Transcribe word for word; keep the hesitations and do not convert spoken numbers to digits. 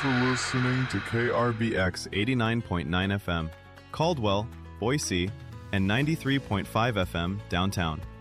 for listening to K R B X eighty-nine point nine F M, Caldwell, Boise, and ninety-three point five F M downtown.